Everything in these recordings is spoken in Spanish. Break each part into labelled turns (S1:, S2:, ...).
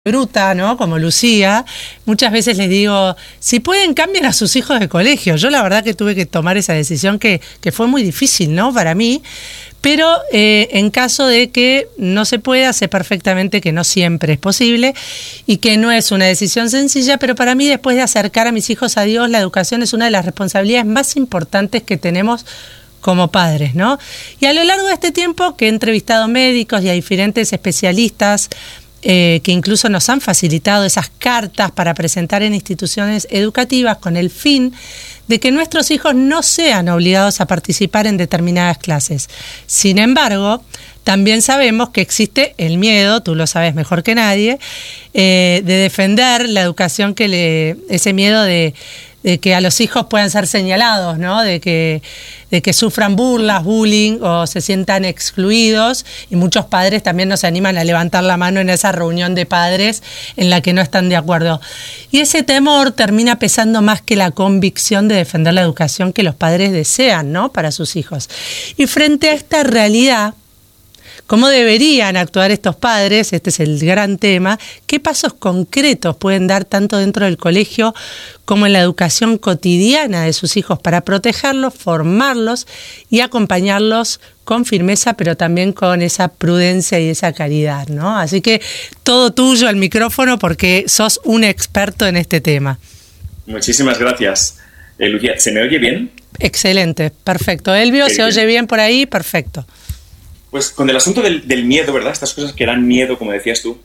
S1: bruta, ¿no? Como Lucía, muchas veces les digo, si pueden, cambien a sus hijos de colegio. Yo la verdad que tuve que tomar esa decisión que fue muy difícil, ¿no? Para mí, pero en caso de que no se pueda, sé perfectamente que no siempre es posible y que no es una decisión sencilla, pero para mí, después de acercar a mis hijos a Dios, la educación es una de las responsabilidades más importantes que tenemos como padres, ¿no? Y a lo largo de este tiempo que he entrevistado médicos y a diferentes especialistas, que incluso nos han facilitado esas cartas para presentar en instituciones educativas con el fin de que nuestros hijos no sean obligados a participar en determinadas clases. Sin embargo, también sabemos que existe el miedo, tú lo sabes mejor que nadie, de defender la educación ese miedo de que a los hijos puedan ser señalados, ¿no? De que sufran burlas, bullying o se sientan excluidos, y muchos padres también no se animan a levantar la mano en esa reunión de padres en la que no están de acuerdo. Y ese temor termina pesando más que la convicción de defender la educación que los padres desean, ¿no? Para sus hijos. Y frente a esta realidad, ¿cómo deberían actuar estos padres? Este es el gran tema. ¿Qué pasos concretos pueden dar tanto dentro del colegio como en la educación cotidiana de sus hijos para protegerlos, formarlos y acompañarlos con firmeza, pero también con esa prudencia y esa caridad, ¿no? Así que todo tuyo al micrófono porque sos un experto en este tema.
S2: Muchísimas gracias. Lucía, ¿se me oye bien?
S1: Excelente, perfecto. Elvio, ¿se oye bien por ahí? Perfecto.
S2: Pues con el asunto del miedo, ¿verdad? Estas cosas que dan miedo, como decías tú,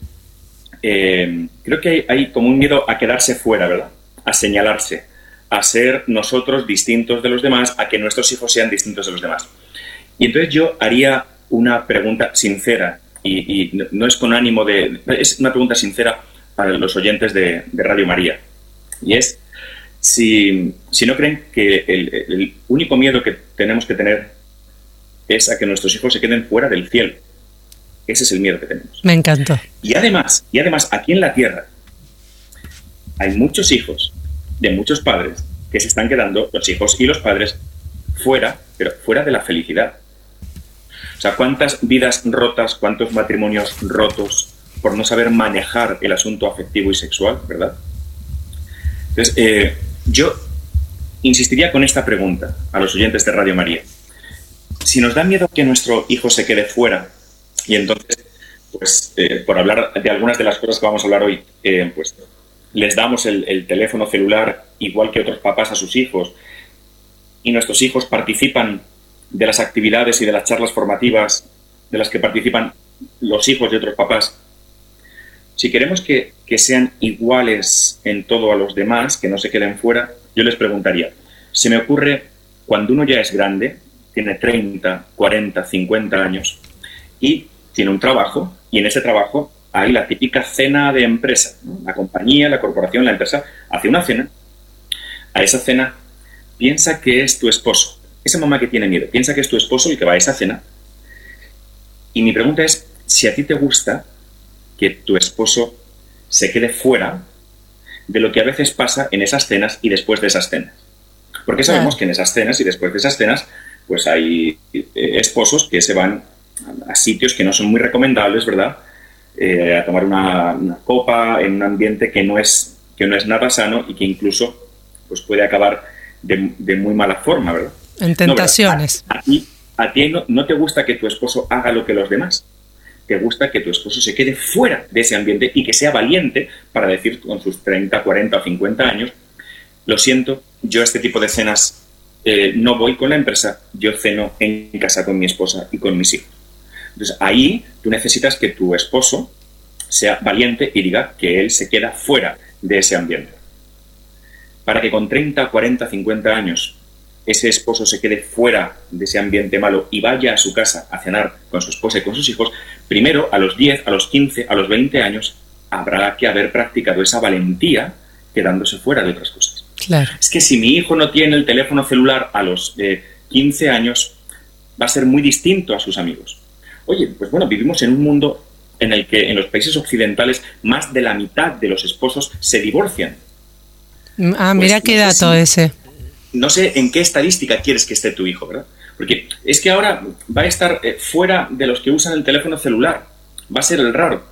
S2: creo que hay como un miedo a quedarse fuera, ¿verdad? A señalarse, a ser nosotros distintos de los demás, a que nuestros hijos sean distintos de los demás. Y entonces yo haría una pregunta sincera, y no es con ánimo es una pregunta sincera para los oyentes de Radio María. Y es, si no creen que el único miedo que tenemos que tener es a que nuestros hijos se queden fuera del cielo. Ese es el miedo que tenemos.
S1: Me encantó.
S2: Y además, aquí en la tierra, hay muchos hijos de muchos padres que se están quedando, los hijos y los padres, fuera, pero fuera de la felicidad. O sea, ¿cuántas vidas rotas, cuántos matrimonios rotos por no saber manejar el asunto afectivo y sexual, ¿verdad? Entonces, yo insistiría con esta pregunta a los oyentes de Radio María. Si nos da miedo que nuestro hijo se quede fuera, y entonces, pues, por hablar de algunas de las cosas que vamos a hablar hoy, pues, les damos el teléfono celular igual que otros papás a sus hijos, y nuestros hijos participan de las actividades y de las charlas formativas de las que participan los hijos de otros papás. Si queremos que sean iguales en todo a los demás, que no se queden fuera, yo les preguntaría, se me ocurre, cuando uno ya es grande, tiene 30, 40, 50 años y tiene un trabajo, y en ese trabajo hay la típica cena de empresa, ¿no? La compañía, la corporación, la empresa hace una cena. A esa cena piensa que es tu esposo. Esa mamá que tiene miedo piensa que es tu esposo el que va a esa cena. Y mi pregunta es, si a ti te gusta que tu esposo se quede fuera de lo que a veces pasa en esas cenas y después de esas cenas. Porque sabemos que en esas cenas y después de esas cenas pues hay esposos que se van a sitios que no son muy recomendables, ¿verdad? A tomar una copa en un ambiente que no es nada sano y que incluso pues puede acabar de muy mala forma, ¿verdad?
S1: En tentaciones.
S2: No, a ti no te gusta que tu esposo haga lo que los demás. Te gusta que tu esposo se quede fuera de ese ambiente y que sea valiente para decir con sus 30, 40 o 50 años, lo siento, yo a este tipo de cenas no voy con la empresa, yo ceno en casa con mi esposa y con mis hijos. Entonces ahí tú necesitas que tu esposo sea valiente y diga que él se queda fuera de ese ambiente. Para que con 30, 40, 50 años ese esposo se quede fuera de ese ambiente malo y vaya a su casa a cenar con su esposa y con sus hijos, primero a los 10, a los 15, a los 20 años habrá que haber practicado esa valentía quedándose fuera de otras cosas.
S1: Claro.
S2: Es que si mi hijo no tiene el teléfono celular a los 15 años, va a ser muy distinto a sus amigos. Oye, pues bueno, vivimos en un mundo en el que en los países occidentales más de la mitad de los esposos se divorcian.
S1: Ah, pues, mira qué dato ese.
S2: No sé en qué estadística quieres que esté tu hijo, ¿verdad? Porque es que ahora va a estar fuera de los que usan el teléfono celular. Va a ser el raro.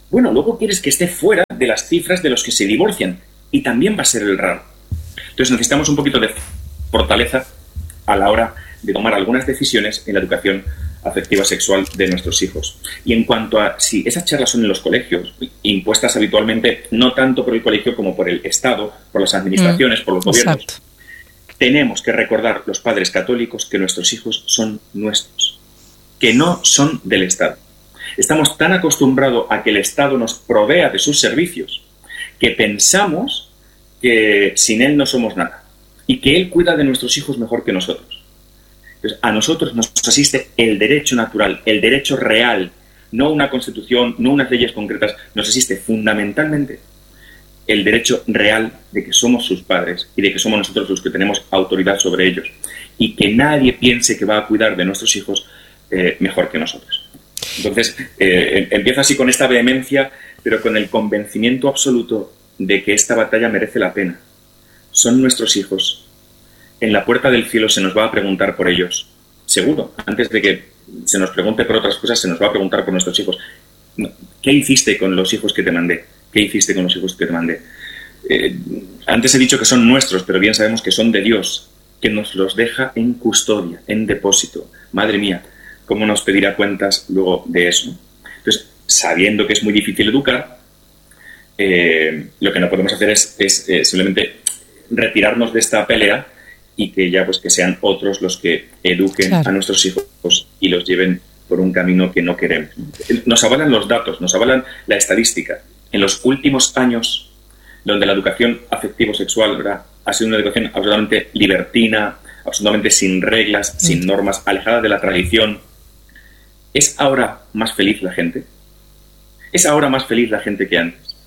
S2: Bueno, luego quieres que esté fuera de las cifras de los que se divorcian, y también va a ser el raro. Entonces necesitamos un poquito de fortaleza a la hora de tomar algunas decisiones en la educación afectiva sexual de nuestros hijos. Y en cuanto a si esas charlas son en los colegios, impuestas habitualmente no tanto por el colegio como por el Estado, por las administraciones, por los gobiernos,
S1: exacto.
S2: Tenemos que recordar, los padres católicos, que nuestros hijos son nuestros, que no son del Estado. Estamos tan acostumbrados a que el Estado nos provea de sus servicios que pensamos que sin él no somos nada y que él cuida de nuestros hijos mejor que nosotros. Entonces, a nosotros nos asiste el derecho natural, el derecho real, no una constitución, no unas leyes concretas, nos asiste fundamentalmente el derecho real de que somos sus padres y de que somos nosotros los que tenemos autoridad sobre ellos, y que nadie piense que va a cuidar de nuestros hijos mejor que nosotros. Entonces, empiezo así con esta vehemencia, pero con el convencimiento absoluto de que esta batalla merece la pena. Son nuestros hijos. En la puerta del cielo se nos va a preguntar por ellos. Seguro, antes de que se nos pregunte por otras cosas, se nos va a preguntar por nuestros hijos. ¿Qué hiciste con los hijos que te mandé? ¿Qué hiciste con los hijos que te mandé? Antes he dicho que son nuestros, pero bien sabemos que son de Dios, que nos los deja en custodia, en depósito. Madre mía, ¿cómo nos pedirá cuentas luego de eso? Entonces, sabiendo que es muy difícil educar, lo que no podemos hacer es simplemente retirarnos de esta pelea y que ya pues que sean otros los que eduquen a nuestros hijos y los lleven por un camino que no queremos. Nos avalan los datos, nos avalan la estadística. En los últimos años, donde la educación afectivo-sexual, ¿verdad?, ha sido una educación absolutamente libertina, absolutamente sin reglas, sin normas, alejada de la tradición, ¿es ahora más feliz la gente? ¿Es ahora más feliz la gente que antes?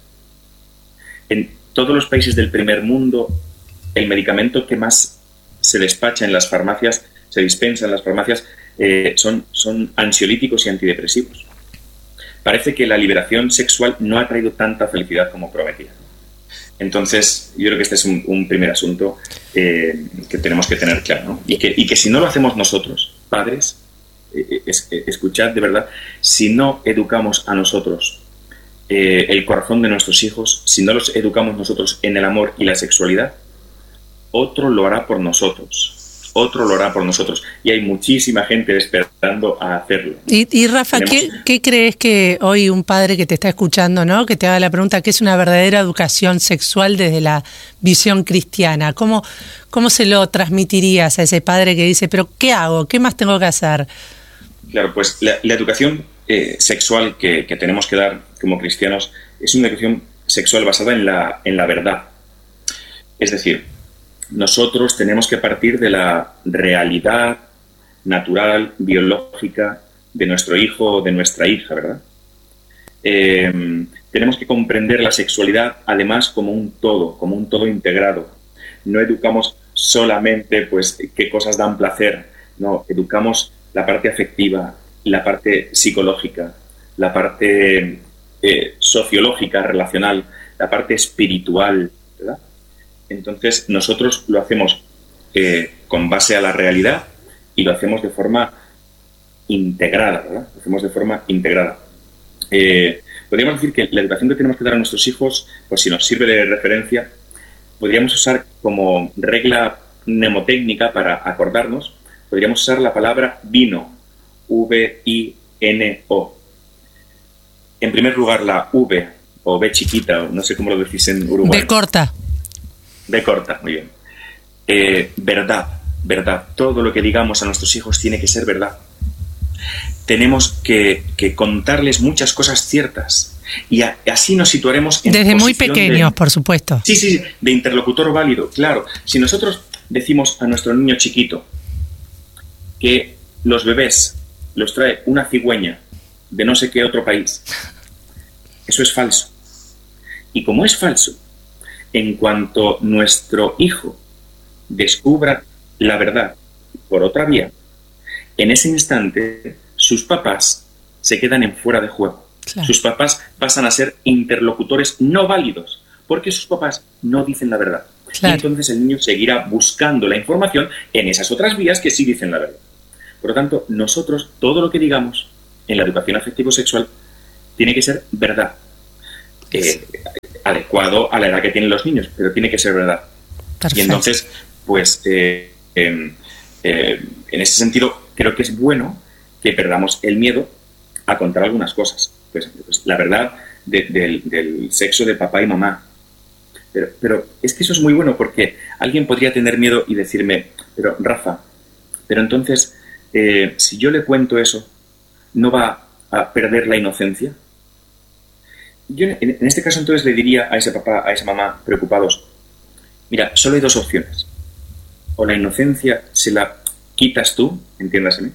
S2: En todos los países del primer mundo, el medicamento que más se despacha en las farmacias, se dispensa en las farmacias, son ansiolíticos y antidepresivos. Parece que la liberación sexual no ha traído tanta felicidad como prometía. Entonces, yo creo que este es un primer asunto que tenemos que tener claro, ¿no? Y que si no lo hacemos nosotros, padres, escuchad de verdad, si no educamos a nosotros el corazón de nuestros hijos, si no los educamos nosotros en el amor y la sexualidad, otro lo hará por nosotros. Otro lo hará por nosotros. Y hay muchísima gente esperando a hacerlo.
S1: Y Rafa, ¿qué crees que hoy un padre que te está escuchando, ¿no?, que te haga la pregunta, ¿qué es una verdadera educación sexual desde la visión cristiana? ¿Cómo se lo transmitirías a ese padre que dice, pero ¿qué hago? ¿Qué más tengo que hacer? Claro, pues la educación sexual que tenemos que dar como cristianos es una educación sexual basada en la verdad. Es decir, nosotros tenemos que partir de la realidad natural, biológica de nuestro hijo o de nuestra hija, ¿verdad? Tenemos que comprender la sexualidad además como un todo integrado. No educamos solamente pues qué cosas dan placer, no, educamos la parte afectiva, la parte psicológica, la parte sociológica, relacional, la parte espiritual, ¿verdad? Entonces, nosotros lo hacemos con base a la realidad y lo hacemos de forma integrada, ¿verdad? Lo hacemos de forma integrada. Podríamos decir que la educación que tenemos que dar a nuestros hijos, por si nos sirve de referencia, podríamos usar como regla mnemotécnica para acordarnos, podríamos usar la palabra vino, V-I-N-O. En primer lugar, la V, o V chiquita, o no sé cómo lo decís en Uruguay. V corta.
S2: V corta, muy bien. Verdad. Todo lo que digamos a nuestros hijos tiene que ser verdad. Tenemos que contarles muchas cosas ciertas y así nos situaremos en
S1: desde muy pequeños, por supuesto.
S2: Sí, de interlocutor válido, claro. Si nosotros decimos a nuestro niño chiquito que los bebés los trae una cigüeña de no sé qué otro país, eso es falso. Y como es falso, en cuanto nuestro hijo descubra la verdad por otra vía, en ese instante sus papás se quedan en fuera de juego. Claro. Sus papás pasan a ser interlocutores no válidos, porque sus papás no dicen la verdad. Claro. Y entonces el niño seguirá buscando la información en esas otras vías que sí dicen la verdad. Por lo tanto, nosotros, todo lo que digamos en la educación afectivo-sexual tiene que ser verdad. adecuado a la edad que tienen los niños, pero tiene que ser verdad.
S1: Perfecto.
S2: Y entonces, pues, en ese sentido, creo que es bueno que perdamos el miedo a contar algunas cosas. Pues la verdad del sexo de papá y mamá. Pero es que eso es muy bueno, porque alguien podría tener miedo y decirme, pero Rafa, pero entonces, si yo le cuento eso, ¿no va a perder la inocencia? Yo en este caso entonces le diría a ese papá, a esa mamá preocupados, mira, solo hay dos opciones. O la inocencia se la quitas tú, entiéndaseme,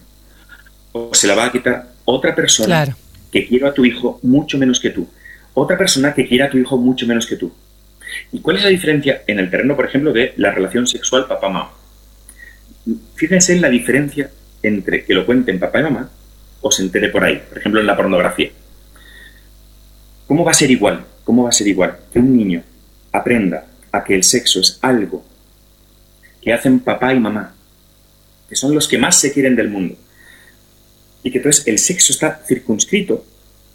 S2: o se la va a quitar otra persona, claro, que quiera a tu hijo mucho menos que tú. Otra persona que quiera a tu hijo mucho menos que tú. ¿Y cuál es la diferencia en el terreno, por ejemplo, de la relación sexual papá-mamá? Fíjense en la diferencia entre que lo cuenten papá y mamá o se entere por ahí, por ejemplo, en la pornografía. ¿Cómo va a ser igual? ¿Cómo va a ser igual que un niño aprenda a que el sexo es algo que hacen papá y mamá, que son los que más se quieren del mundo, y que entonces el sexo está circunscrito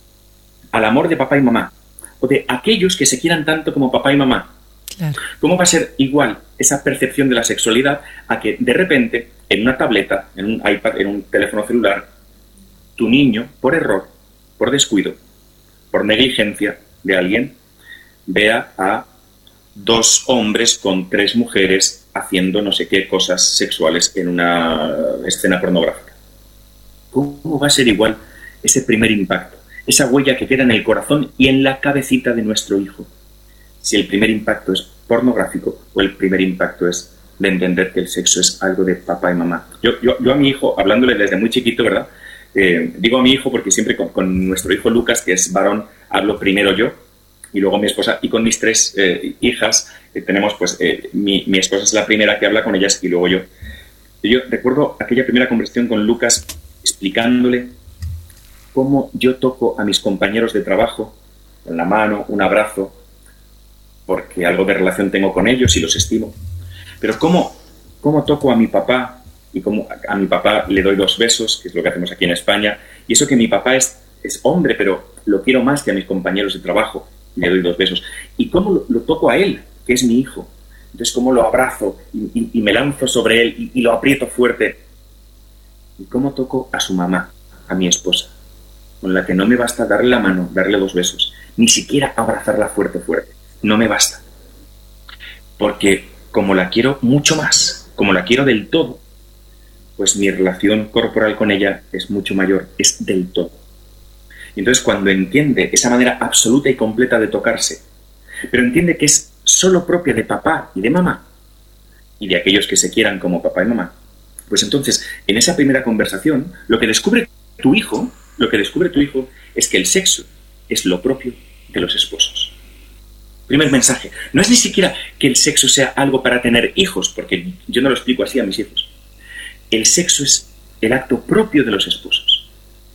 S2: al amor de papá y mamá, o de aquellos que se quieran tanto como papá y mamá? Claro. ¿Cómo va a ser igual esa percepción de la sexualidad a que de repente en una tableta, en un iPad, en un teléfono celular, tu niño, por error, por descuido, por negligencia de alguien, vea a 2 hombres con 3 mujeres haciendo no sé qué cosas sexuales en una escena pornográfica? ¿Cómo va a ser igual ese primer impacto? Esa huella que queda en el corazón y en la cabecita de nuestro hijo. Si el primer impacto es pornográfico o el primer impacto es de entender que el sexo es algo de papá y mamá. Yo a mi hijo, hablándole desde muy chiquito, ¿verdad? Digo a mi hijo porque siempre con nuestro hijo Lucas, que es varón, hablo primero yo y luego mi esposa. Y con mis 3 hijas tenemos, pues, mi esposa es la primera que habla con ellas y luego yo. Yo recuerdo aquella primera conversación con Lucas explicándole cómo yo toco a mis compañeros de trabajo con la mano, un abrazo, porque algo de relación tengo con ellos y los estimo. Pero cómo toco a mi papá y cómo a mi papá le doy 2 besos, que es lo que hacemos aquí en España, y eso que mi papá es hombre, pero lo quiero más que a mis compañeros de trabajo, y le doy 2 besos. Y cómo lo toco a él, que es mi hijo. Entonces cómo lo abrazo y me lanzo sobre él y lo aprieto fuerte. Y cómo toco a su mamá, a mi esposa, con la que no me basta darle la mano, darle 2 besos, ni siquiera abrazarla fuerte, no me basta. Porque como la quiero mucho más, como la quiero del todo, pues mi relación corporal con ella es mucho mayor, es del todo. Y entonces cuando entiende esa manera absoluta y completa de tocarse, pero entiende que es solo propia de papá y de mamá, y de aquellos que se quieran como papá y mamá, pues entonces en esa primera conversación lo que descubre tu hijo es que el sexo es lo propio de los esposos. Primer mensaje. No es ni siquiera que el sexo sea algo para tener hijos, porque yo no lo explico así a mis hijos. El sexo es el acto propio de los esposos.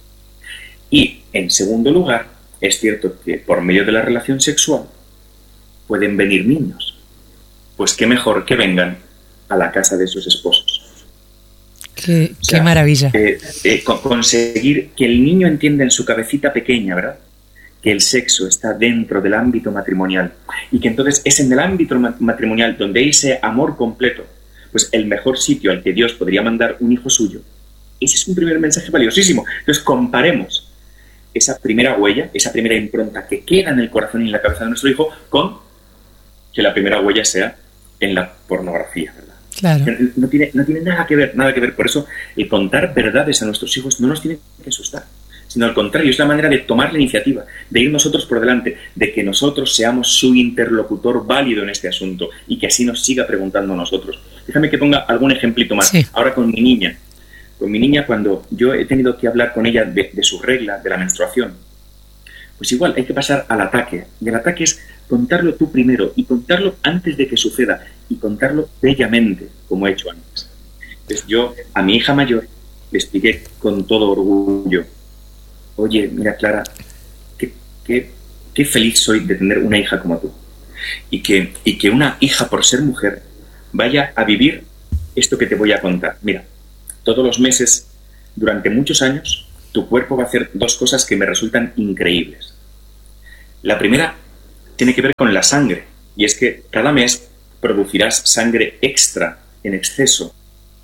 S2: Y, en segundo lugar, es cierto que por medio de la relación sexual pueden venir niños. Pues qué mejor que vengan a la casa de sus esposos.
S1: Qué maravilla.
S2: Conseguir que el niño entienda en su cabecita pequeña, ¿verdad?, que el sexo está dentro del ámbito matrimonial y que entonces es en el ámbito matrimonial donde hay ese amor completo, pues el mejor sitio al que Dios podría mandar un hijo suyo. Ese es un primer mensaje valiosísimo. Entonces comparemos esa primera huella, esa primera impronta que queda en el corazón y en la cabeza de nuestro hijo con que la primera huella sea en la pornografía, ¿verdad?
S1: Claro.
S2: No tiene nada que ver. Por eso el contar verdades a nuestros hijos no nos tiene que asustar, sino al contrario, es la manera de tomar la iniciativa, de ir nosotros por delante, de que nosotros seamos su interlocutor válido en este asunto y que así nos siga preguntando a nosotros. Déjame que ponga algún ejemplito más. Sí. Ahora con mi niña, cuando yo he tenido que hablar con ella de su regla, de la menstruación, pues igual hay que pasar al ataque. Y el ataque es contarlo tú primero y contarlo antes de que suceda y contarlo bellamente, como he hecho antes. Entonces yo a mi hija mayor le expliqué con todo orgullo: oye, mira, Clara, qué feliz soy de tener una hija como tú. Y que una hija, por ser mujer, vaya a vivir esto que te voy a contar. Mira, todos los meses, durante muchos años, tu cuerpo va a hacer 2 cosas que me resultan increíbles. La primera tiene que ver con la sangre. Y es que cada mes producirás sangre extra, en exceso,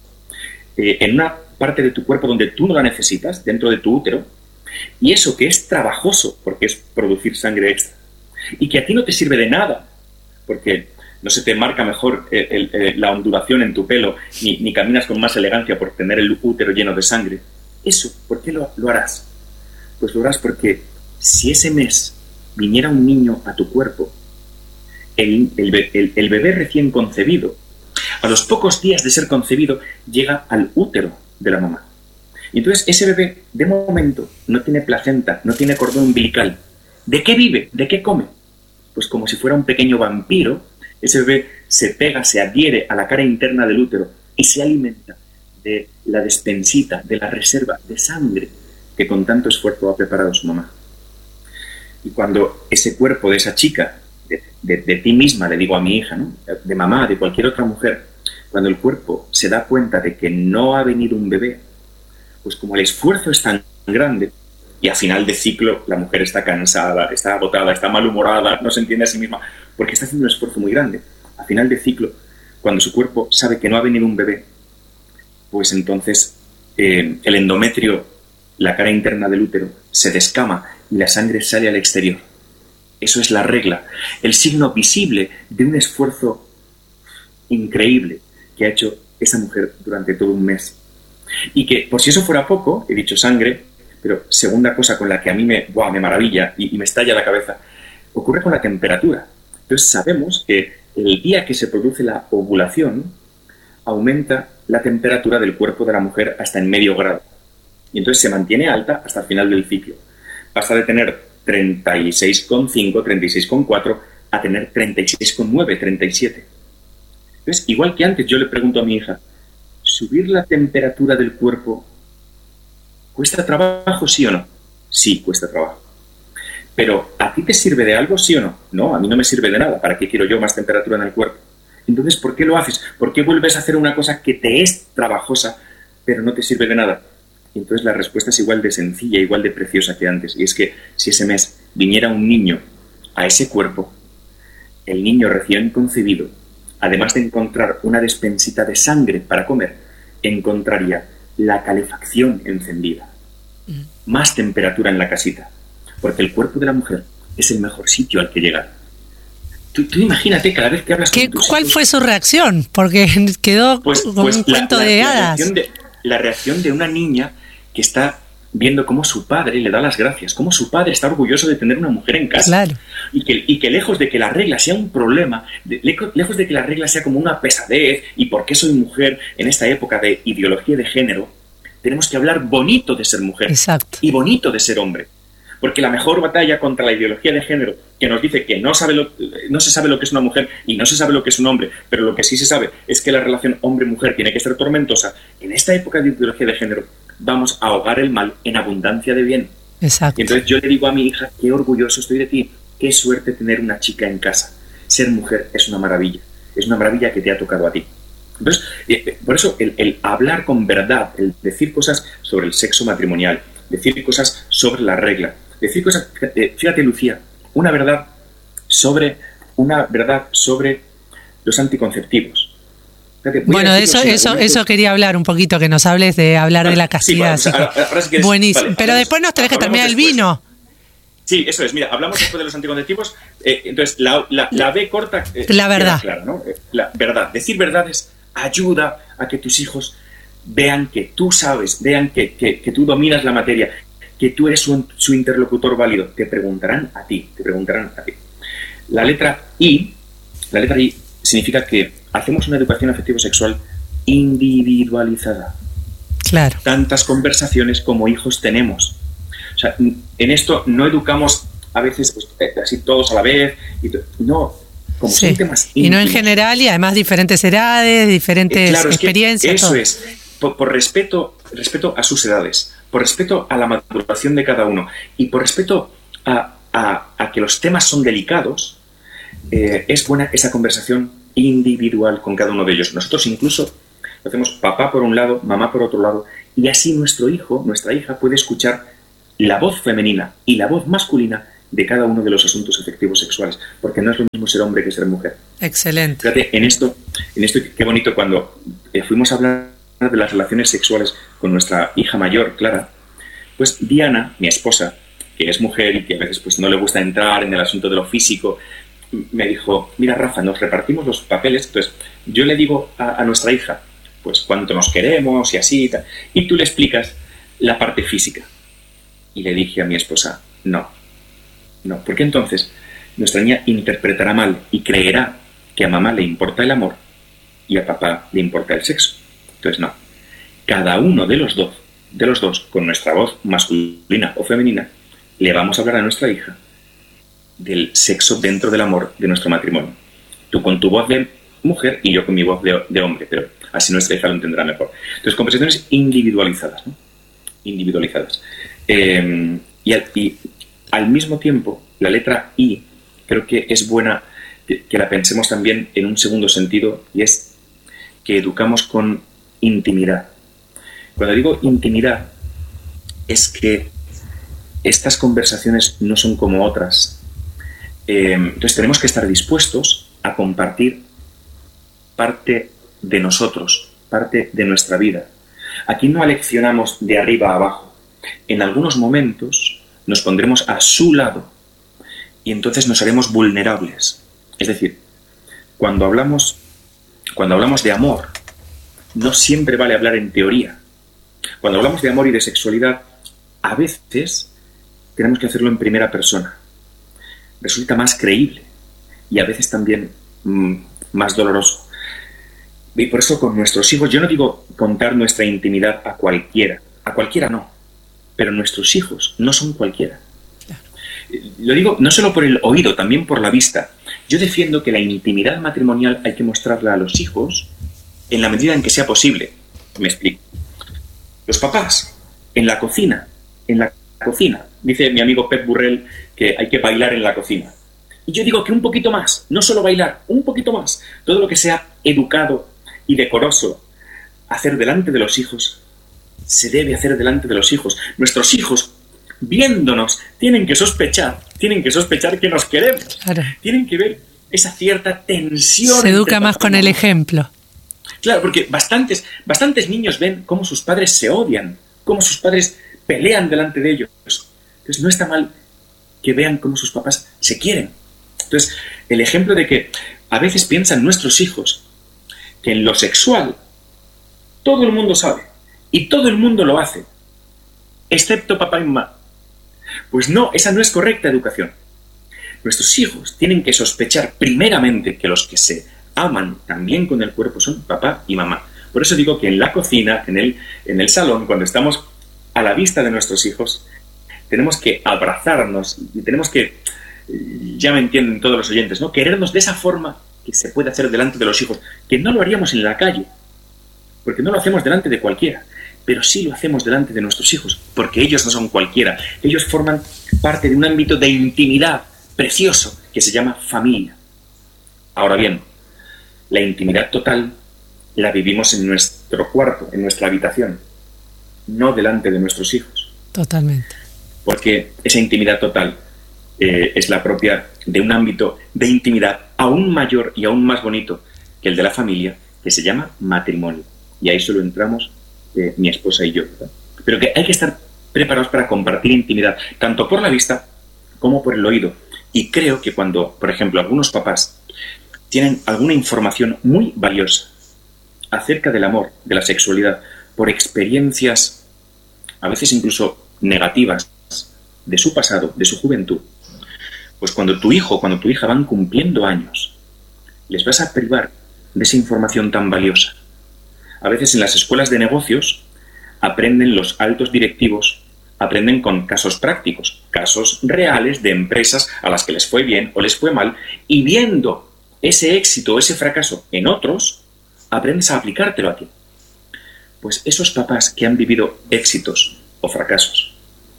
S2: en una parte de tu cuerpo donde tú no la necesitas, dentro de tu útero, y eso que es trabajoso, porque es producir sangre extra, y que a ti no te sirve de nada, porque no se te marca mejor la ondulación en tu pelo, ni caminas con más elegancia por tener el útero lleno de sangre. Eso, ¿por qué lo harás? Pues lo harás porque si ese mes viniera un niño a tu cuerpo, el bebé recién concebido, a los pocos días de ser concebido, llega al útero de la mamá. Y entonces ese bebé, de momento, no tiene placenta, no tiene cordón umbilical. ¿De qué vive? ¿De qué come? Pues como si fuera un pequeño vampiro, ese bebé se pega, se adhiere a la cara interna del útero y se alimenta de la despensita, de la reserva de sangre que con tanto esfuerzo ha preparado su mamá. Y cuando ese cuerpo de esa chica, de ti misma, le digo a mi hija, ¿no?, de mamá, de cualquier otra mujer, cuando el cuerpo se da cuenta de que no ha venido un bebé, pues como el esfuerzo es tan grande, y a final de ciclo la mujer está cansada, está agotada, está malhumorada, no se entiende a sí misma, porque está haciendo un esfuerzo muy grande. A final de ciclo, cuando su cuerpo sabe que no ha venido un bebé, pues entonces el endometrio, la cara interna del útero, se descama y la sangre sale al exterior. Eso es la regla, el signo visible de un esfuerzo increíble que ha hecho esa mujer durante todo un mes. Y que, por si eso fuera poco, he dicho sangre, pero segunda cosa con la que a mí me maravilla y me estalla la cabeza, ocurre con la temperatura. Entonces sabemos que el día que se produce la ovulación, aumenta la temperatura del cuerpo de la mujer hasta en medio grado. Y entonces se mantiene alta hasta el final del ciclo. Pasa de tener 36,5, 36,4 a tener 36,9, 37. Entonces, igual que antes, yo le pregunto a mi hija, ¿subir la temperatura del cuerpo cuesta trabajo, sí o no? Sí, cuesta trabajo. Pero, ¿a ti te sirve de algo, sí o no? No, a mí no me sirve de nada. ¿Para qué quiero yo más temperatura en el cuerpo? Entonces, ¿por qué lo haces? ¿Por qué vuelves a hacer una cosa que te es trabajosa, pero no te sirve de nada? Y entonces la respuesta es igual de sencilla, igual de preciosa que antes. Y es que si ese mes viniera un niño a ese cuerpo, el niño recién concebido, además de encontrar una despensita de sangre para comer, encontraría la calefacción encendida, más temperatura en la casita, porque el cuerpo de la mujer es el mejor sitio al que llegar. Tú imagínate cada vez que hablas con tus
S1: ¿Cuál
S2: hijos,
S1: fue su reacción? Porque quedó como un cuento de hadas.
S2: La reacción de una niña que está viendo cómo su padre le da las gracias, cómo su padre está orgulloso de tener una mujer en casa.
S1: Claro.
S2: Y que lejos de que la regla sea un problema, lejos de que la regla sea como una pesadez, y por qué soy mujer en esta época de ideología de género, tenemos que hablar bonito de ser mujer.
S1: Exacto.
S2: Y bonito de ser hombre. Porque la mejor batalla contra la ideología de género, que nos dice que no se sabe lo que es una mujer y no se sabe lo que es un hombre, pero lo que sí se sabe es que la relación hombre-mujer tiene que ser tormentosa, en esta época de ideología de género vamos a ahogar el mal en abundancia de bien.
S1: Exacto.
S2: Y entonces yo le digo a mi hija, qué orgulloso estoy de ti, qué suerte tener una chica en casa. Ser mujer es una maravilla que te ha tocado a ti. Entonces, por eso el hablar con verdad, el decir cosas sobre el sexo matrimonial, decir cosas sobre la regla, decir cosas, fíjate Lucía, una verdad sobre los anticonceptivos. Fíjate,
S1: bueno, eso quería hablar un poquito, que nos hables de hablar de la castidad.
S2: Sí, bueno, ahora sí que
S1: buenísimo.
S2: Vale,
S1: pero después nos tenés que terminar el vino.
S2: Sí, eso es. Mira, hablamos después de los anticonceptivos. Entonces, la B corta...
S1: la verdad.
S2: Claro, ¿no? La verdad. Decir verdades ayuda a que tus hijos vean que tú sabes, vean que tú dominas la materia, que tú eres su interlocutor válido. Te preguntarán a ti. La letra I significa que hacemos una educación afectivo-sexual individualizada.
S1: Claro.
S2: Tantas conversaciones como hijos tenemos. O sea, en esto no educamos a veces pues, así todos a la vez. No, como son temas íntimos.
S1: Y no en general, y además diferentes edades, diferentes experiencias.
S2: Eso es. Por respeto a sus edades, por respeto a la maduración de cada uno y por respeto a que los temas son delicados, es buena esa conversación individual con cada uno de ellos. Nosotros incluso lo hacemos papá por un lado, mamá por otro lado, y así nuestro hijo, nuestra hija puede escuchar la voz femenina y la voz masculina de cada uno de los asuntos afectivos sexuales, porque no es lo mismo ser hombre que ser mujer.
S1: Excelente.
S2: Fíjate, en esto qué bonito, cuando fuimos a hablar de las relaciones sexuales con nuestra hija mayor, Clara, pues Diana, mi esposa, que es mujer y que a veces pues no le gusta entrar en el asunto de lo físico, me dijo, mira Rafa, nos repartimos los papeles, entonces yo le digo a nuestra hija, pues cuánto nos queremos y así y tal, y tú le explicas la parte física. Y le dije a mi esposa, no, porque entonces nuestra niña interpretará mal y creerá que a mamá le importa el amor y a papá le importa el sexo. Entonces no, cada uno de los dos, con nuestra voz masculina o femenina, le vamos a hablar a nuestra hija del sexo dentro del amor de nuestro matrimonio. Tú con tu voz de mujer y yo con mi voz de hombre, pero así nuestra hija lo entenderá mejor. Entonces, conversaciones individualizadas, ¿no? Individualizadas. Y al mismo tiempo, la letra I creo que es buena que la pensemos también en un segundo sentido, y es que educamos con intimidad. Cuando digo intimidad, es que estas conversaciones no son como otras. Entonces tenemos que estar dispuestos a compartir parte de nosotros, parte de nuestra vida. Aquí no aleccionamos de arriba a abajo. En algunos momentos nos pondremos a su lado y entonces nos haremos vulnerables. Es decir, cuando hablamos de amor, no siempre vale hablar en teoría. Cuando hablamos de amor y de sexualidad, a veces tenemos que hacerlo en primera persona. Resulta más creíble y a veces también más doloroso. Y por eso con nuestros hijos, yo no digo contar nuestra intimidad a cualquiera no, pero nuestros hijos no son cualquiera. Lo digo no solo por el oído, también por la vista. Yo defiendo que la intimidad matrimonial hay que mostrarla a los hijos en la medida en que sea posible. Me explico. Los papás, en la cocina, dice mi amigo Pep Burrell que hay que bailar en la cocina. Y yo digo que un poquito más, no solo bailar, un poquito más. Todo lo que sea educado y decoroso hacer delante de los hijos, se debe hacer delante de los hijos. Nuestros hijos, viéndonos, tienen que sospechar que nos queremos. Claro. Tienen que ver esa cierta tensión.
S1: Se educa más con el ejemplo.
S2: Claro, porque bastantes niños ven cómo sus padres se odian, cómo sus padres pelean delante de ellos. Entonces no está mal que vean cómo sus papás se quieren. Entonces, el ejemplo de que a veces piensan nuestros hijos que en lo sexual todo el mundo sabe y todo el mundo lo hace, excepto papá y mamá. Pues no, esa no es correcta educación. Nuestros hijos tienen que sospechar primeramente que los que se aman también con el cuerpo son papá y mamá. Por eso digo que en la cocina, en el salón, cuando estamos a la vista de nuestros hijos, tenemos que abrazarnos y tenemos que, ya me entienden todos los oyentes, ¿no? Querernos de esa forma que se puede hacer delante de los hijos, que no lo haríamos en la calle, porque no lo hacemos delante de cualquiera, pero sí lo hacemos delante de nuestros hijos, porque ellos no son cualquiera, ellos forman parte de un ámbito de intimidad precioso que se llama familia. Ahora bien, la intimidad total la vivimos en nuestro cuarto, en nuestra habitación, no delante de nuestros hijos.
S1: Totalmente.
S2: Porque esa intimidad total es la propia de un ámbito de intimidad aún mayor y aún más bonito que el de la familia, que se llama matrimonio. Y ahí solo entramos mi esposa y yo, ¿verdad? Pero que hay que estar preparados para compartir intimidad, tanto por la vista como por el oído. Y creo que cuando, por ejemplo, algunos papás tienen alguna información muy valiosa acerca del amor, de la sexualidad, por experiencias a veces incluso negativas de su pasado, de su juventud, pues cuando tu hijo, cuando tu hija van cumpliendo años, les vas a privar de esa información tan valiosa. A veces en las escuelas de negocios aprenden los altos directivos, aprenden con casos prácticos, casos reales de empresas a las que les fue bien o les fue mal, y viendo ese éxito o ese fracaso en otros, aprendes a aplicártelo a ti. Pues esos papás que han vivido éxitos o fracasos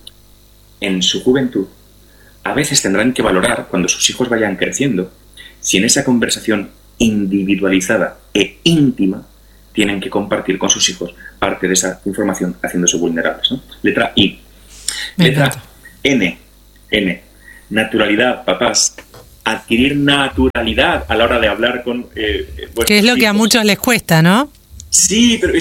S2: en su juventud, a veces tendrán que valorar, cuando sus hijos vayan creciendo, si en esa conversación individualizada e íntima tienen que compartir con sus hijos parte de esa información haciéndose vulnerables, ¿no? Letra I. Letra N. Naturalidad, papás. Adquirir naturalidad a la hora de hablar con vuestros
S1: que es lo que a
S2: hijos.
S1: muchos les cuesta, ¿no?
S2: Sí, pero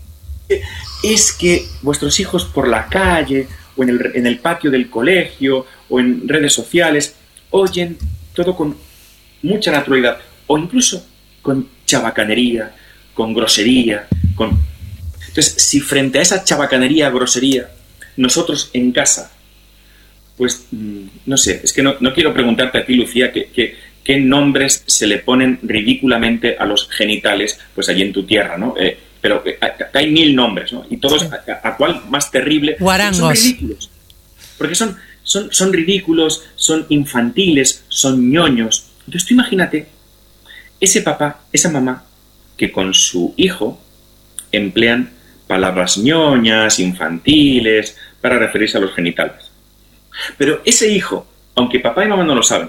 S2: es que vuestros hijos por la calle o en el patio del colegio o en redes sociales oyen todo con mucha naturalidad o incluso con chabacanería, con grosería, Entonces, si frente a esa chabacanería, grosería, nosotros en casa, pues no sé, es que no quiero preguntarte a ti, Lucía, qué nombres se le ponen ridículamente a los genitales, pues allí en tu tierra, ¿no? Pero hay 1000 nombres, ¿no? Y todos, ¿a cuál más terrible?
S1: Guarangos.
S2: Son ridículos. Porque son ridículos, son infantiles, son ñoños. Entonces tú imagínate ese papá, esa mamá, que con su hijo emplean palabras ñoñas, infantiles, para referirse a los genitales. Pero ese hijo, aunque papá y mamá no lo saben,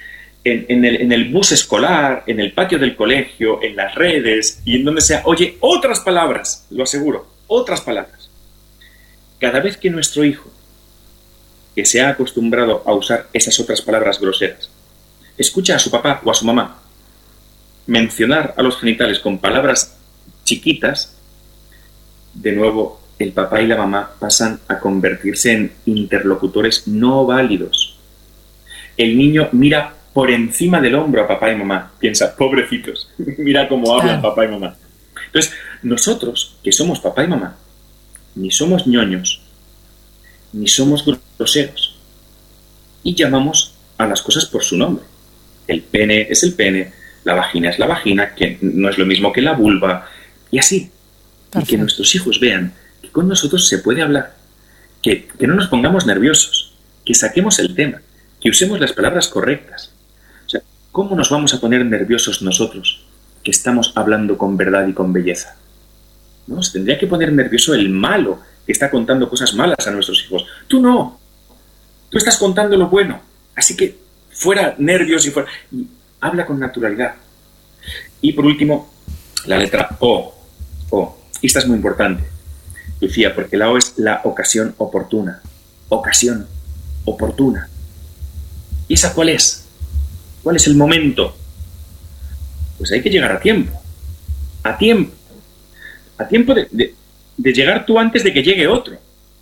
S2: en el bus escolar, en el patio del colegio, en las redes y en donde sea, oye otras palabras, lo aseguro, otras palabras. Cada vez que nuestro hijo, que se ha acostumbrado a usar esas otras palabras groseras, escucha a su papá o a su mamá mencionar a los genitales con palabras chiquitas, de nuevo el papá y la mamá pasan a convertirse en interlocutores no válidos. El niño mira por encima del hombro a papá y mamá, piensa, pobrecitos, mira cómo hablan papá y mamá. Entonces, nosotros, que somos papá y mamá, ni somos ñoños, ni somos groseros, y llamamos a las cosas por su nombre. El pene es el pene, la vagina es la vagina, que no es lo mismo que la vulva, y así. Perfecto. Y que nuestros hijos vean que con nosotros se puede hablar, que no nos pongamos nerviosos, que saquemos el tema, que usemos las palabras correctas. O sea, ¿cómo nos vamos a poner nerviosos nosotros que estamos hablando con verdad y con belleza? ¿No? Se tendría que poner nervioso el malo que está contando cosas malas a nuestros hijos. Tú no. Tú estás contando lo bueno. Así que fuera nervios y fuera... Y habla con naturalidad. Y por último, la letra O. O. Y esta es muy importante, Lucía, porque la O es la ocasión oportuna. Ocasión oportuna. ¿Y esa cuál es? ¿Cuál es el momento? Pues hay que llegar a tiempo. A tiempo. A tiempo de llegar tú antes de que llegue otro.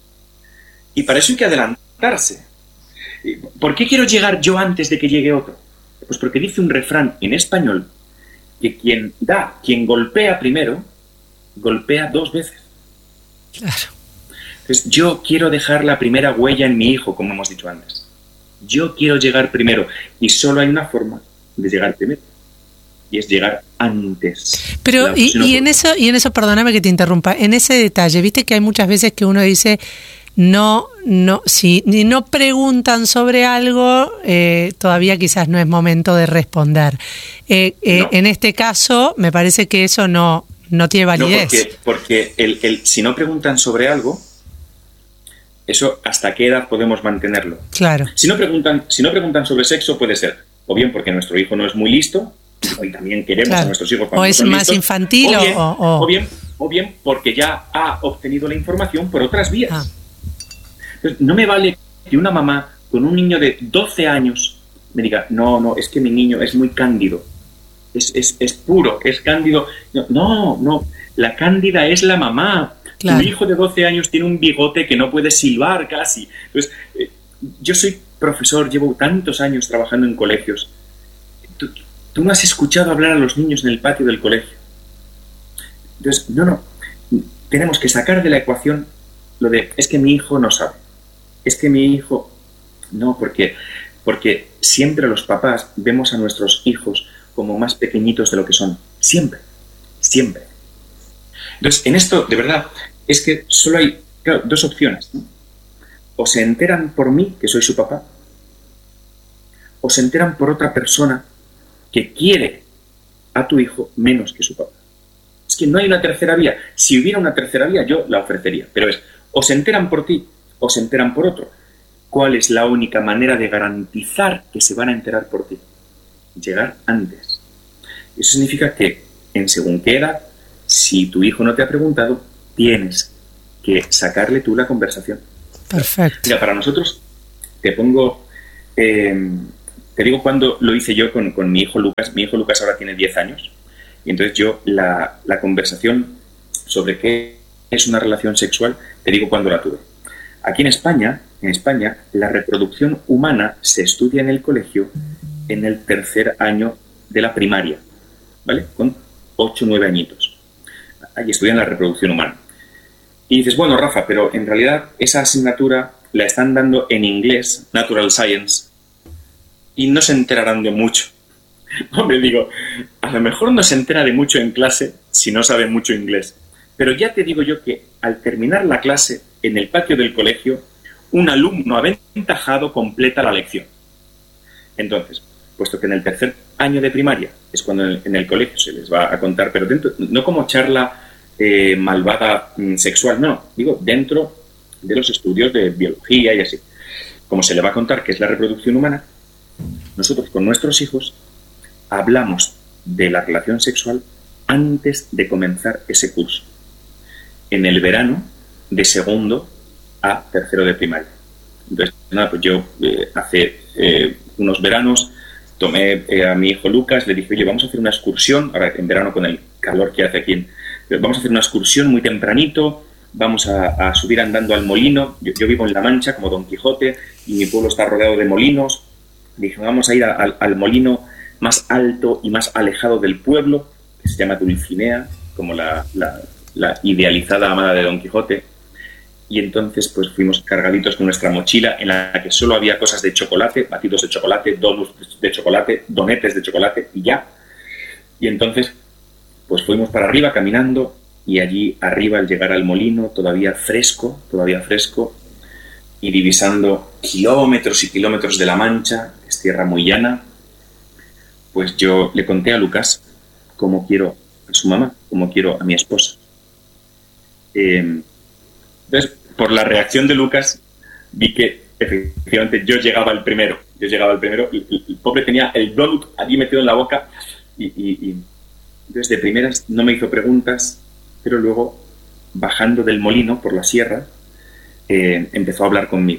S2: Y para eso hay que adelantarse. ¿Por qué quiero llegar yo antes de que llegue otro? Pues porque dice un refrán en español que quien golpea primero, golpea 2 veces.
S1: Claro.
S2: Entonces, yo quiero dejar la primera huella en mi hijo, como hemos dicho antes. Yo quiero llegar primero. Y solo hay una forma de llegar primero. Y es llegar antes.
S1: Pero, y en eso, perdóname que te interrumpa, en ese detalle, viste que hay muchas veces que uno dice, si no preguntan sobre algo, todavía quizás no es momento de responder. No. En este caso, me parece que eso no tiene validez.
S2: No, porque si no preguntan sobre algo, eso ¿hasta qué edad podemos mantenerlo?
S1: Claro.
S2: Si no preguntan sobre sexo, puede ser, o bien porque nuestro hijo no es muy listo, y también queremos a nuestros hijos cuando
S1: o es
S2: son
S1: más
S2: listos,
S1: infantil
S2: o bien porque ya ha obtenido la información por otras vías. Entonces, no me vale que una mamá con un niño de 12 años me diga, no, es que mi niño es muy cándido, es puro, es cándido. No, la cándida es la mamá. Claro. Tu hijo de 12 años tiene un bigote que no puede silbar casi. Entonces, yo soy profesor, llevo tantos años trabajando en colegios. Tú no has escuchado hablar a los niños en el patio del colegio. Entonces, tenemos que sacar de la ecuación lo de, es que mi hijo no sabe. Es que mi hijo... No, porque siempre los papás vemos a nuestros hijos como más pequeñitos de lo que son. Siempre. Entonces, en esto, de verdad, es que solo hay 2 opciones, ¿no? O se enteran por mí, que soy su papá, o se enteran por otra persona que quiere a tu hijo menos que su papá. Es que no hay una tercera vía. Si hubiera una tercera vía, yo la ofrecería. Pero es, o se enteran por ti, o se enteran por otro. ¿Cuál es la única manera de garantizar que se van a enterar por ti? Llegar antes. Eso significa que, en según qué edad, si tu hijo no te ha preguntado, tienes que sacarle tú la conversación.
S1: Perfecto.
S2: Mira, para nosotros, te pongo te digo cuando lo hice yo con mi hijo Lucas. Mi hijo Lucas ahora tiene 10 años. Y entonces yo la conversación sobre qué es una relación sexual, te digo cuándo la tuve. Aquí en España, la reproducción humana se estudia en el colegio en el 3er año de la primaria, ¿vale? Con 8 o 9 añitos. Ahí estudian la reproducción humana. Y dices, bueno, Rafa, pero en realidad esa asignatura la están dando en inglés, Natural Science, y no se enterarán de mucho. Hombre, digo, a lo mejor no se entera de mucho en clase si no sabe mucho inglés. Pero ya te digo yo que al terminar la clase, en el patio del colegio, un alumno aventajado completa la lección. Entonces, puesto que en el 3er año de primaria es cuando en el colegio se les va a contar, pero dentro, no como charla malvada sexual, no, digo dentro de los estudios de biología y así. Como se le va a contar qué es la reproducción humana, nosotros con nuestros hijos hablamos de la relación sexual antes de comenzar ese curso. En el verano de 2º a 3º de primaria. Entonces, nada, pues yo hace unos veranos tomé a mi hijo Lucas, le dije, oye, vamos a hacer una excursión, ahora en verano con el calor que hace aquí, vamos a hacer una excursión muy tempranito, vamos a subir andando al molino. Yo vivo en La Mancha, como Don Quijote, y mi pueblo está rodeado de molinos. Dije, vamos a ir al molino más alto y más alejado del pueblo, que se llama Dulcinea, como la idealizada amada de Don Quijote. Y entonces pues fuimos cargaditos con nuestra mochila en la que solo había cosas de chocolate, batidos de chocolate, donuts de chocolate, donetes de chocolate y ya. Y entonces pues fuimos para arriba caminando, y allí arriba, al llegar al molino, todavía fresco, y divisando kilómetros y kilómetros de La Mancha, es tierra muy llana, pues yo le conté a Lucas cómo quiero a su mamá, cómo quiero a mi esposa. Entonces, por la reacción de Lucas, vi que efectivamente yo llegaba el primero, y el pobre tenía el donut allí metido en la boca, y entonces de primeras no me hizo preguntas, pero luego, bajando del molino por la sierra, empezó a hablar conmigo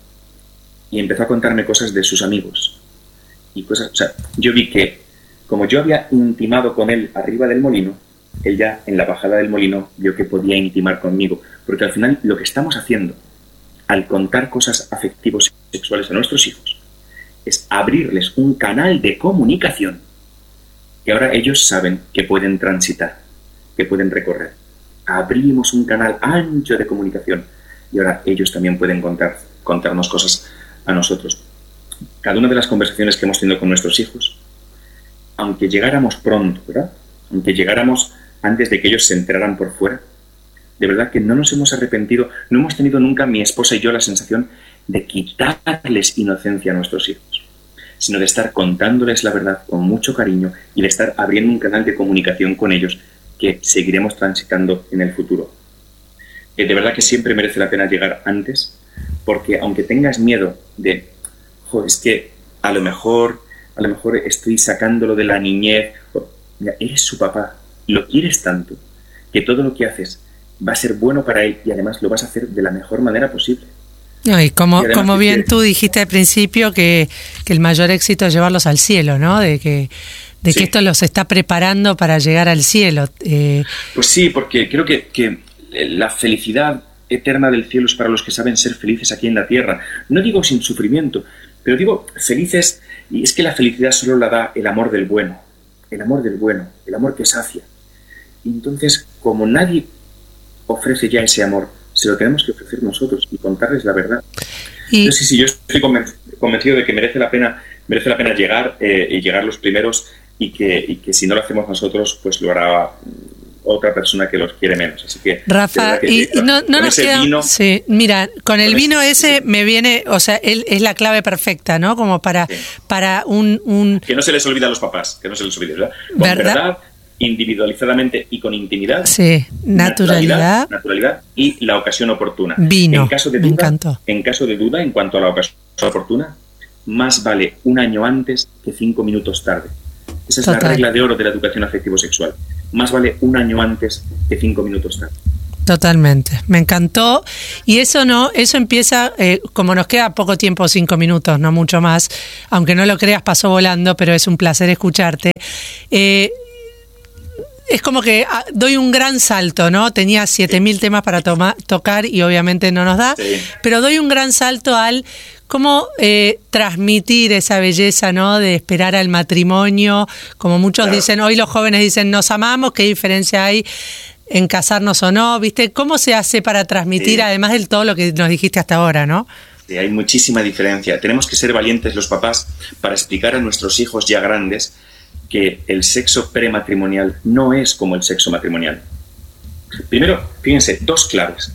S2: y empezó a contarme cosas de sus amigos y cosas. O sea, yo vi que como yo había intimado con él arriba del molino, él ya en la bajada del molino vio que podía intimar conmigo, porque al final lo que estamos haciendo al contar cosas afectivos y sexuales a nuestros hijos es abrirles un canal de comunicación que ahora ellos saben que pueden transitar, que pueden recorrer. Abrimos un canal ancho de comunicación y ahora ellos también pueden contarnos cosas a nosotros. Cada una de las conversaciones que hemos tenido con nuestros hijos, aunque llegáramos pronto, ¿verdad? Aunque llegáramos antes de que ellos se enteraran por fuera, de verdad que no nos hemos arrepentido, no hemos tenido nunca, mi esposa y yo, la sensación de quitarles inocencia a nuestros hijos, sino de estar contándoles la verdad con mucho cariño y de estar abriendo un canal de comunicación con ellos que seguiremos transitando en el futuro. De verdad que siempre merece la pena llegar antes, porque aunque tengas miedo de, es que a lo mejor estoy sacándolo de la niñez, mira, eres su papá, lo quieres tanto, que todo lo que haces va a ser bueno para él y además lo vas a hacer de la mejor manera posible.
S1: No, y como bien tú dijiste al principio que el mayor éxito es llevarlos al cielo, ¿no? De que esto los está preparando para llegar al cielo.
S2: Pues sí, porque creo que la felicidad eterna del cielo es para los que saben ser felices aquí en la tierra. No digo sin sufrimiento, pero digo felices, y es que la felicidad solo la da el amor del bueno, el amor que sacia. Y entonces, como nadie ofrece ya ese amor, se lo tenemos que ofrecer nosotros y contarles la verdad. Entonces, sí, yo estoy convencido de que merece la pena llegar y llegar los primeros, y que si no lo hacemos nosotros, pues lo hará otra persona que los quiere menos. Así que,
S1: Rafa, no nos queda vino, sí, mira, con el vino ese me viene, o sea, él es la clave perfecta, ¿no? Como para un
S2: que no se les olvida a los papás, que no se les olvide, ¿verdad? Con verdad, individualizadamente y con intimidad.
S1: Sí, naturalidad
S2: y la ocasión oportuna.
S1: Vino,
S2: en caso de
S1: me
S2: duda,
S1: encantó.
S2: En caso de duda, en cuanto a la ocasión oportuna, más vale un año antes que 5 minutos tarde. Esa es la regla de oro de la educación afectivo-sexual. Más vale un año antes que 5 minutos tarde.
S1: Totalmente, me encantó. Y eso empieza, como nos queda poco tiempo, 5 minutos, no mucho más, aunque no lo creas, pasó volando, pero es un placer escucharte. Es como que doy un gran salto, ¿no? Tenía 7.000 temas para tocar y obviamente no nos da, sí. Pero doy un gran salto al cómo transmitir esa belleza, ¿no? De esperar al matrimonio, como muchos dicen, hoy los jóvenes dicen, nos amamos, ¿qué diferencia hay en casarnos o no? ¿Viste? ¿Cómo se hace para transmitir, además de todo lo que nos dijiste hasta ahora, ¿no?
S2: Sí, hay muchísima diferencia. Tenemos que ser valientes los papás para explicar a nuestros hijos ya grandes que el sexo prematrimonial no es como el sexo matrimonial. Primero, fíjense, dos claves.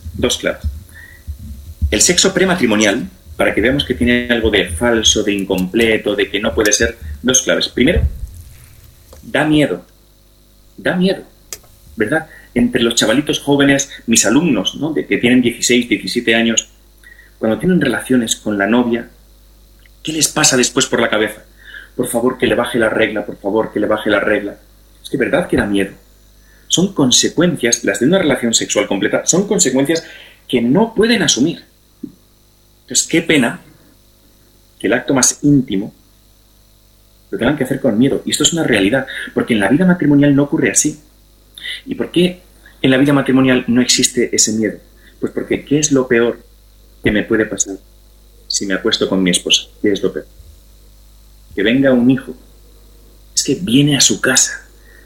S2: El sexo prematrimonial, para que veamos que tiene algo de falso, de incompleto, de que no puede ser, dos claves. Primero, da miedo, ¿verdad? Entre los chavalitos jóvenes, mis alumnos, ¿no? De que tienen 16, 17 años, cuando tienen relaciones con la novia, ¿qué les pasa después por la cabeza? Por favor, que le baje la regla, por favor, que le baje la regla. Es que verdad que da miedo. Son consecuencias, las de una relación sexual completa, son consecuencias que no pueden asumir. Entonces, qué pena que el acto más íntimo lo tengan que hacer con miedo. Y esto es una realidad, porque en la vida matrimonial no ocurre así. ¿Y por qué en la vida matrimonial no existe ese miedo? Pues porque ¿qué es lo peor que me puede pasar si me acuesto con mi esposa? ¿Qué es lo peor? Que venga un hijo. Es que viene a su casa.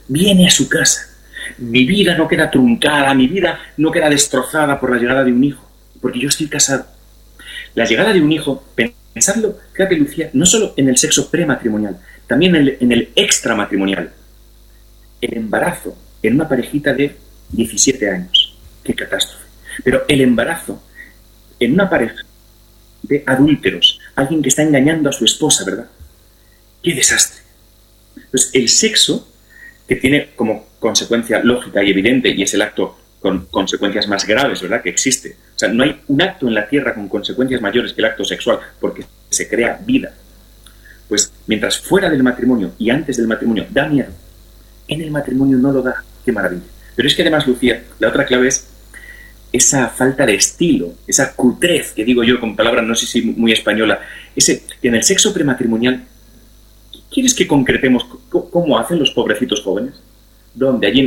S2: Mi vida no queda truncada, mi vida no queda destrozada por la llegada de un hijo, porque yo estoy casado. La llegada de un hijo, pensadlo, fíjate, Lucía, no solo en el sexo prematrimonial, también en el extramatrimonial. El embarazo en una parejita de 17 años. ¡Qué catástrofe! Pero el embarazo en una pareja de adúlteros, alguien que está engañando a su esposa, ¿verdad? ¡Qué desastre! Entonces, el sexo, que tiene como consecuencia lógica y evidente, y es el acto con consecuencias más graves, ¿verdad?, que existe. O sea, no hay un acto en la Tierra con consecuencias mayores que el acto sexual, porque se crea vida. Pues, mientras fuera del matrimonio y antes del matrimonio da miedo, en el matrimonio no lo da. ¡Qué maravilla! Pero es que además, Lucía, la otra clave es esa falta de estilo, esa cutrez, que digo yo con palabras no sé si muy española, ese que en el sexo prematrimonial, ¿quieres que concretemos cómo hacen los pobrecitos jóvenes? ¿Dónde? Allí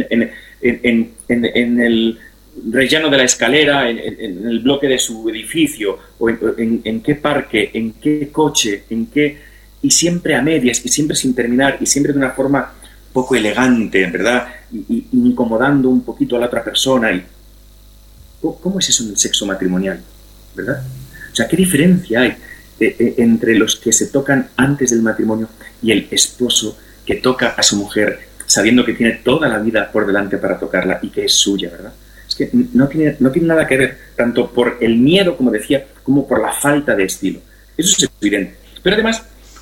S2: en el rellano de la escalera, en el bloque de su edificio, o en qué parque, en qué coche, y siempre a medias, y siempre sin terminar, y siempre de una forma poco elegante, ¿verdad? Y incomodando un poquito a la otra persona. ¿Cómo es eso en el sexo matrimonial? ¿Verdad? O sea, ¿qué diferencia hay entre los que se tocan antes del matrimonio y el esposo que toca a su mujer sabiendo que tiene toda la vida por delante para tocarla y que es suya, ¿verdad? Es que no tiene nada que ver, tanto por el miedo, como decía, como por la falta de estilo. Eso es evidente. Pero además,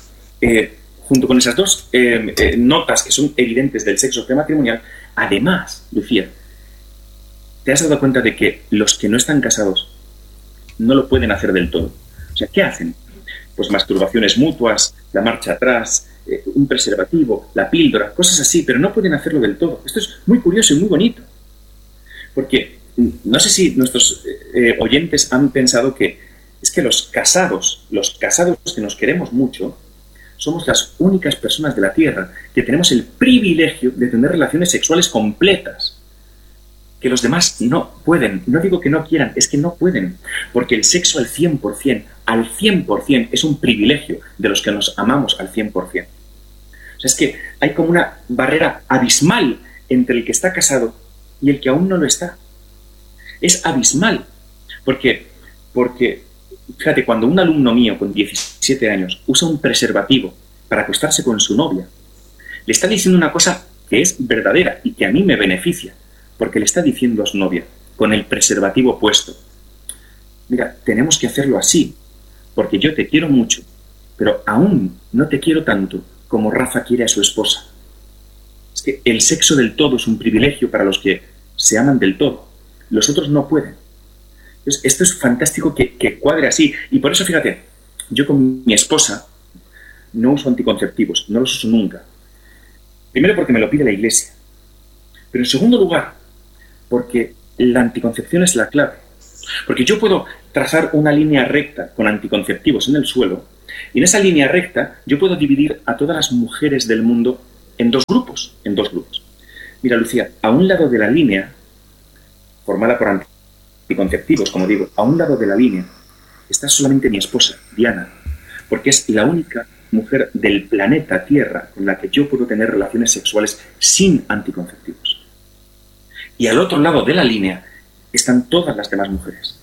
S2: junto con esas dos notas que son evidentes del sexo prematrimonial, además, Lucía, ¿te has dado cuenta de que los que no están casados no lo pueden hacer del todo? O sea, ¿qué hacen? Pues masturbaciones mutuas, la marcha atrás, un preservativo, la píldora, cosas así, pero no pueden hacerlo del todo. Esto es muy curioso y muy bonito. Porque no sé si nuestros oyentes han pensado que es que los casados que nos queremos mucho, somos las únicas personas de la Tierra que tenemos el privilegio de tener relaciones sexuales completas. Que los demás no pueden. No digo que no quieran, es que no pueden. Porque el sexo al 100%, es un privilegio de los que nos amamos al 100%. O sea, es que hay como una barrera abismal entre el que está casado y el que aún no lo está. Es abismal. Porque fíjate, cuando un alumno mío con 17 años usa un preservativo para acostarse con su novia, le está diciendo una cosa que es verdadera y que a mí me beneficia. Porque le está diciendo a su novia, con el preservativo puesto, mira, tenemos que hacerlo así, porque yo te quiero mucho, pero aún no te quiero tanto como Rafa quiere a su esposa. Es que el sexo del todo es un privilegio para los que se aman del todo. Los otros no pueden. Entonces, esto es fantástico que cuadre así. Y por eso, fíjate, yo con mi esposa no uso anticonceptivos, no los uso nunca. Primero porque me lo pide la Iglesia. Pero en segundo lugar, porque la anticoncepción es la clave. Porque yo puedo trazar una línea recta con anticonceptivos en el suelo, y en esa línea recta yo puedo dividir a todas las mujeres del mundo en dos grupos. Mira, Lucía, a un lado de la línea, formada por anticonceptivos, como digo, a un lado de la línea está solamente mi esposa, Diana, porque es la única mujer del planeta Tierra con la que yo puedo tener relaciones sexuales sin anticonceptivos. Y al otro lado de la línea están todas las demás mujeres.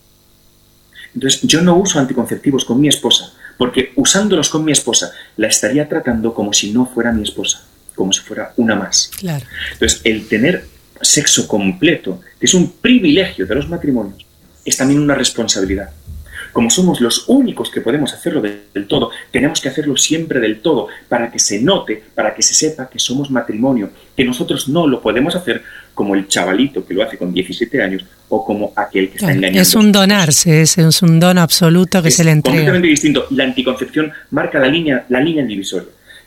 S2: Entonces, yo no uso anticonceptivos con mi esposa, porque usándolos con mi esposa, la estaría tratando como si no fuera mi esposa, como si fuera una más.
S1: Claro.
S2: Entonces, el tener sexo completo, que es un privilegio de los matrimonios, es también una responsabilidad. Como somos los únicos que podemos hacerlo del todo, tenemos que hacerlo siempre del todo, para que se note, para que se sepa que somos matrimonio, que nosotros no lo podemos hacer como el chavalito que lo hace con 17 años o como aquel que está engañando.
S1: Es un donarse, es un don absoluto que se le entrega. Es
S2: completamente distinto. La anticoncepción marca la línea divisoria.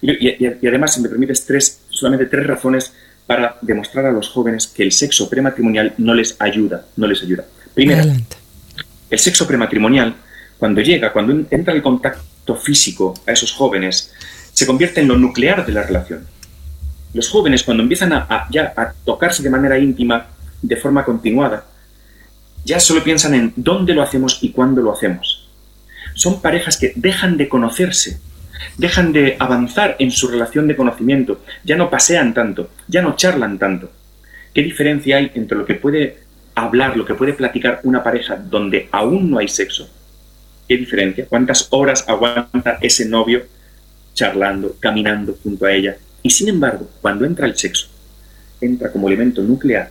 S2: Y además, si me permites, solamente tres razones para demostrar a los jóvenes que el sexo prematrimonial no les ayuda. Primera,
S1: adelante.
S2: El sexo prematrimonial, cuando entra el contacto físico a esos jóvenes, se convierte en lo nuclear de la relación. Los jóvenes, cuando empiezan a tocarse de manera íntima, de forma continuada, ya solo piensan en dónde lo hacemos y cuándo lo hacemos. Son parejas que dejan de conocerse, dejan de avanzar en su relación de conocimiento, ya no pasean tanto, ya no charlan tanto. ¿Qué diferencia hay entre lo que puede hablar, lo que puede platicar una pareja donde aún no hay sexo? ¿Qué diferencia? ¿Cuántas horas aguanta ese novio charlando, caminando junto a ella? Y sin embargo, cuando entra el sexo, entra como elemento nuclear,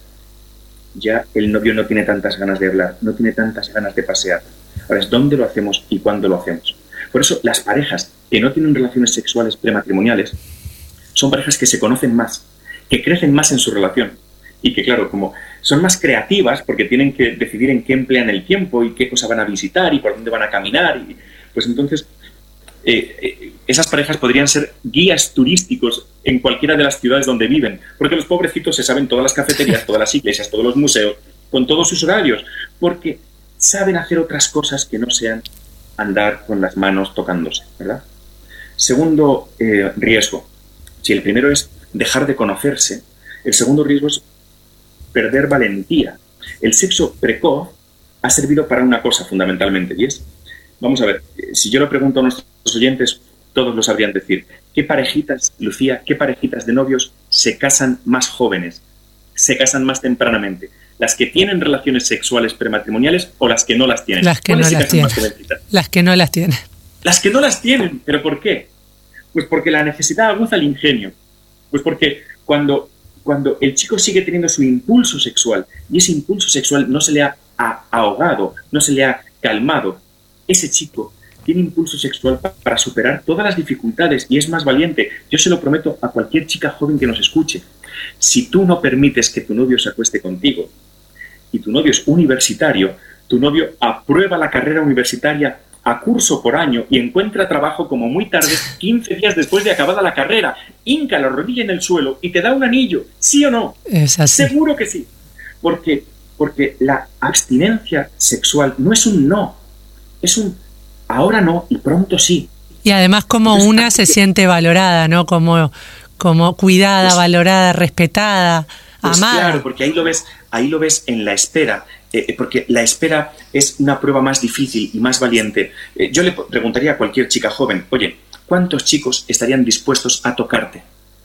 S2: ya el novio no tiene tantas ganas de hablar, no tiene tantas ganas de pasear. Ahora es dónde lo hacemos y cuándo lo hacemos. Por eso las parejas que no tienen relaciones sexuales prematrimoniales son parejas que se conocen más, que crecen más en su relación y que, claro, como son más creativas porque tienen que decidir en qué emplean el tiempo y qué cosa van a visitar y por dónde van a caminar, y pues entonces esas parejas podrían ser guías turísticos en cualquiera de las ciudades donde viven, porque los pobrecitos se saben todas las cafeterías, todas las iglesias, todos los museos, con todos sus horarios, porque saben hacer otras cosas que no sean andar con las manos tocándose, ¿verdad? Segundo riesgo, si el primero es dejar de conocerse, el segundo riesgo es perder valentía. El sexo precoz ha servido para una cosa fundamentalmente, y es, vamos a ver, si yo lo pregunto a nuestros oyentes, todos lo sabrían decir. ¿Qué parejitas, Lucía, qué parejitas de novios se casan más jóvenes, se casan más tempranamente? ¿Las que tienen relaciones sexuales prematrimoniales o las que no las tienen?
S1: Las que no las tienen. Las que no las tienen.
S2: Las que no las tienen. ¿Pero por qué? Pues porque la necesidad aguza el ingenio. Pues porque cuando el chico sigue teniendo su impulso sexual y ese impulso sexual no se le ha ahogado, no se le ha calmado, ese chico tiene impulso sexual para superar todas las dificultades y es más valiente. Yo se lo prometo a cualquier chica joven que nos escuche. Si tú no permites que tu novio se acueste contigo y tu novio es universitario, tu novio aprueba la carrera universitaria a curso por año y encuentra trabajo como muy tarde, 15 días después de acabada la carrera, hinca la rodilla en el suelo y te da un anillo, ¿sí o no?
S1: Es así.
S2: Seguro que sí. Porque la abstinencia sexual no es un no, es un ahora no y pronto sí.
S1: Y además como entonces, una se siente valorada, ¿no? Como cuidada, pues, valorada, respetada, pues amada.
S2: Claro, porque ahí lo ves en la espera. Porque la espera es una prueba más difícil y más valiente. Yo le preguntaría a cualquier chica joven, oye, ¿cuántos chicos estarían dispuestos a tocarte?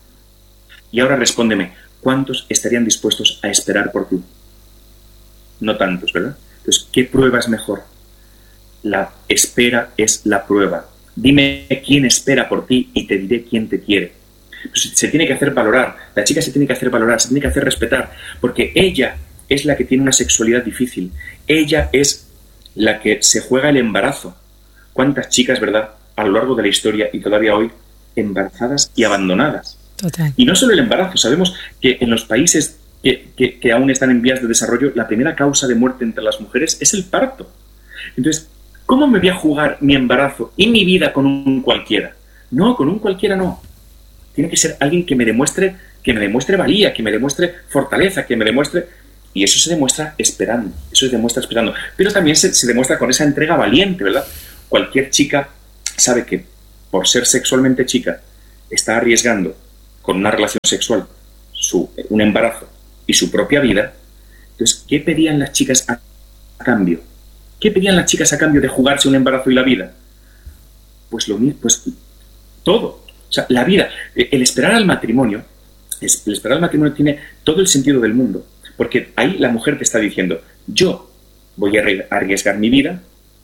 S2: Y ahora respóndeme, ¿cuántos estarían dispuestos a esperar por ti? No tantos, ¿verdad? Entonces, ¿qué prueba es mejor? La espera es la prueba. Dime quién espera por ti y te diré quién te quiere. Pues se tiene que hacer valorar, la chica se tiene que hacer valorar, se tiene que hacer respetar, porque ella es la que tiene una sexualidad difícil. Ella es la que se juega el embarazo. ¿Cuántas chicas, verdad, a lo largo de la historia y todavía hoy, embarazadas y abandonadas?
S1: Total.
S2: Y no solo el embarazo, sabemos que en los países que aún están en vías de desarrollo, la primera causa de muerte entre las mujeres es el parto. Entonces, ¿cómo me voy a jugar mi embarazo y mi vida con un cualquiera? No, con un cualquiera no. Tiene que ser alguien que me demuestre valía, que me demuestre fortaleza, que me demuestre Y eso se demuestra esperando, Pero también se demuestra con esa entrega valiente, ¿verdad? Cualquier chica sabe que por ser sexualmente chica está arriesgando con una relación sexual un embarazo y su propia vida. Entonces, ¿qué pedían las chicas a cambio? ¿Qué pedían las chicas a cambio de jugarse un embarazo y la vida? Pues lo mismo, pues todo. O sea, la vida, el esperar al matrimonio tiene todo el sentido del mundo. Porque ahí la mujer te está diciendo, yo voy a arriesgar mi vida,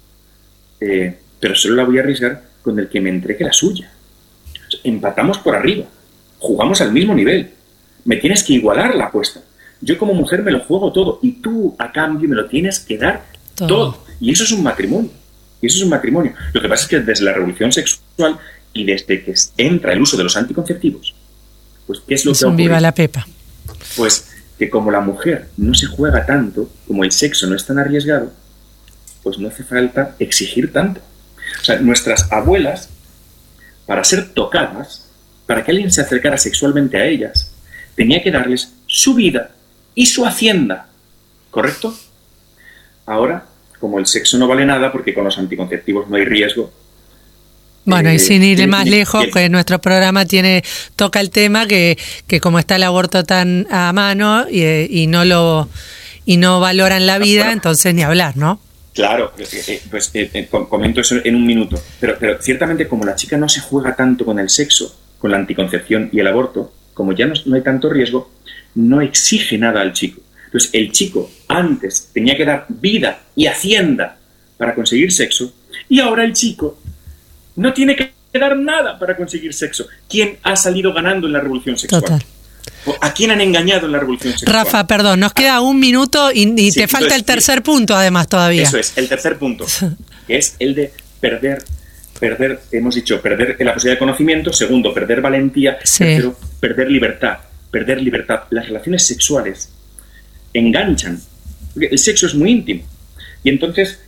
S2: pero solo la voy a arriesgar con el que me entregue la suya. O sea, empatamos por arriba, jugamos al mismo nivel, me tienes que igualar la apuesta. Yo como mujer me lo juego todo y tú a cambio me lo tienes que dar todo. Y eso es un matrimonio. Lo que pasa es que desde la revolución sexual y desde que entra el uso de los anticonceptivos, pues ¿qué es lo que ocurre?
S1: Viva la Pepa.
S2: Pues que como la mujer no se juega tanto, como el sexo no es tan arriesgado, pues no hace falta exigir tanto. O sea, nuestras abuelas, para ser tocadas, para que alguien se acercara sexualmente a ellas, tenía que darles su vida y su hacienda, ¿correcto? Ahora, como el sexo no vale nada, porque con los anticonceptivos no hay riesgo.
S1: Bueno, y sin ir más lejos, que nuestro programa toca el tema que como está el aborto tan a mano y no valoran la vida, entonces ni hablar, ¿no?
S2: Claro, pues comento eso en un minuto. Pero ciertamente como la chica no se juega tanto con el sexo, con la anticoncepción y el aborto, como ya no hay tanto riesgo, no exige nada al chico. Entonces el chico antes tenía que dar vida y hacienda para conseguir sexo, y ahora el chico no tiene que dar nada para conseguir sexo. ¿Quién ha salido ganando en la revolución sexual?
S1: Total.
S2: ¿A quién han engañado en la revolución sexual?
S1: Rafa, perdón, nos queda un minuto y sí, te falta el tercer punto además todavía.
S2: Eso es, el tercer punto, que es el de perder, hemos dicho, perder la posibilidad de conocimiento. Segundo, perder valentía. Sí. Tercero, perder libertad. Las relaciones sexuales enganchan. Porque el sexo es muy íntimo. Y entonces,